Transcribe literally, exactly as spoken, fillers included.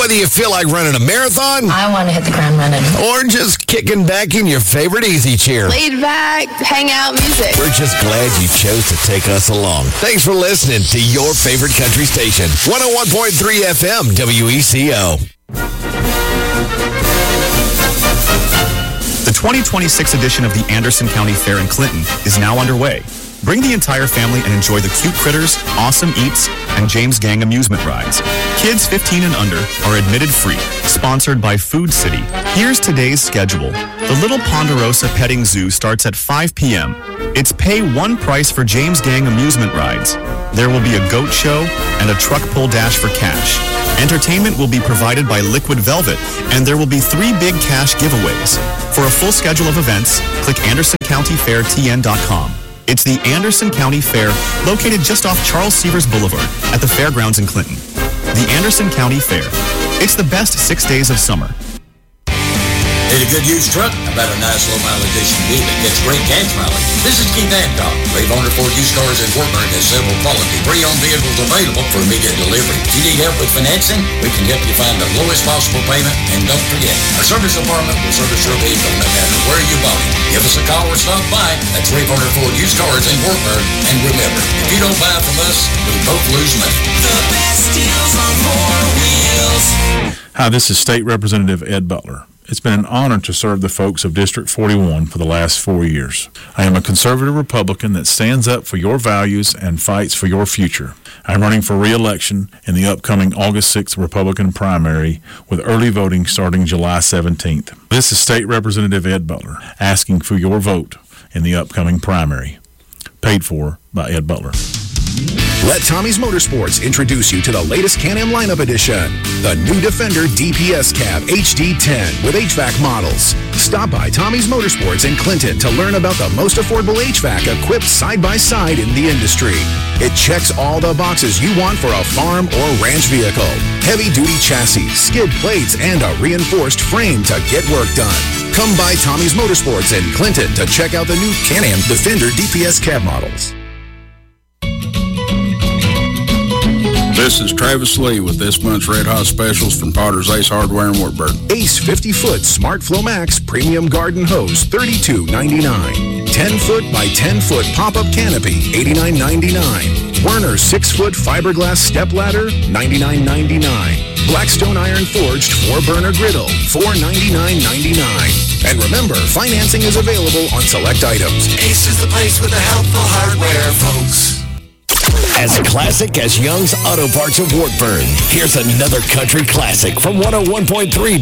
Whether you feel like running a marathon, I want to hit the ground running, or just kicking back in your favorite easy chair, laid back, hangout music. We're just glad you chose to take us along. Thanks for listening to your favorite country station, one oh one point three F M W E C O. The twenty twenty-six edition of the Anderson County Fair in Clinton is now underway. Bring the entire family and enjoy the cute critters, awesome eats, and James Gang amusement rides. Kids fifteen and under are admitted free. Sponsored by Food City. Here's today's schedule. The Little Ponderosa Petting Zoo starts at five p.m. It's pay one price for James Gang amusement rides. There will be a goat show and a truck pull dash for cash. Entertainment will be provided by Liquid Velvet, and there will be three big cash giveaways. For a full schedule of events, click Anderson County Fair T N dot com. It's the Anderson County Fair, located just off Charles Severs Boulevard at the Fairgrounds in Clinton. The Anderson County Fair. It's the best six days of summer. Need a good used truck? How about a nice low-mileage S U V that gets great gas mileage? This is Keith Hancock. Ray Bonner Ford Used Cars in Wartburg has several quality pre-owned vehicles available for immediate delivery. If you need help with financing, we can help you find the lowest possible payment. And don't forget, our service department will service your vehicle no matter where you bought it. Give us a call or stop by. That's Ray Bonner Ford Used Cars in Wartburg. And remember, if you don't buy from us, we both lose money. The best deals on four wheels. Hi, this is State Representative Ed Butler. It's been an honor to serve the folks of District forty-one for the last four years. I am a conservative Republican that stands up for your values and fights for your future. I'm running for re-election in the upcoming August sixth Republican primary with early voting starting July seventeenth. This is State Representative Ed Butler asking for your vote in the upcoming primary. Paid for by Ed Butler. Let Tommy's Motorsports introduce you to the latest Can-Am lineup edition, the new Defender D P S Cab H D ten with H V A C models. Stop by Tommy's Motorsports in Clinton to learn about the most affordable H V A C equipped side-by-side in the industry. It checks all the boxes you want for a farm or ranch vehicle. Heavy-duty chassis, skid plates, and a reinforced frame to get work done. Come by Tommy's Motorsports in Clinton to check out the new Can-Am Defender D P S Cab models. This is Travis Lee with this month's Red Hot Specials from Potter's Ace Hardware in Wartburg. Ace fifty-foot Smart Flow Max Premium Garden Hose, thirty-two ninety-nine. ten-foot by ten-foot pop-up canopy, eighty-nine ninety-nine. Werner six-foot fiberglass step ladder, ninety-nine ninety-nine. Blackstone Iron Forged four-burner griddle, four ninety-nine ninety-nine. And remember, financing is available on select items. Ace is the place with the helpful hardware, folks. As classic as Young's Auto Parts of Wartburg, here's another country classic from one oh one point three